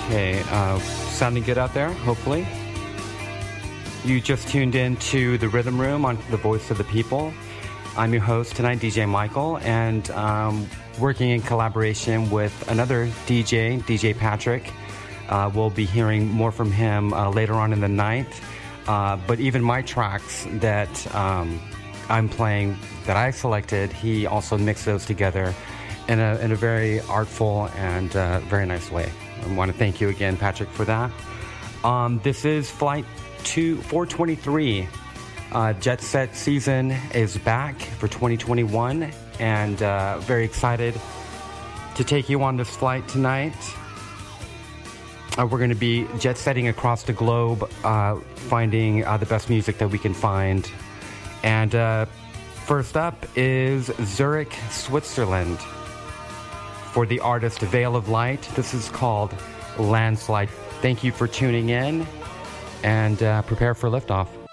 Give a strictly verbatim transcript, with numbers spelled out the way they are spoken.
Okay, uh, sounding good out there, hopefully. You just tuned in to The Rhythm Room on The Voice of the People. I'm your host tonight, D J Michael, and um, working in collaboration with another D J, D J Patrick. Uh, we'll be hearing more from him uh, later on in the night. Uh, but even my tracks that um, I'm playing, that I selected, he also mixed those together in a, in a very artful and uh, very nice way. I want to thank you again, Patrick, for that. Um, this is Flight two, four twenty-three. Uh, Jet Set season is back for twenty twenty-one, and uh, very excited to take you on this flight tonight. Uh, we're going to be jet setting across the globe, uh, finding uh, the best music that we can find. And uh, first up is Zurich, Switzerland, for the artist Veil of Light. This is called Landslide. Thank you for tuning in, and uh, prepare for liftoff.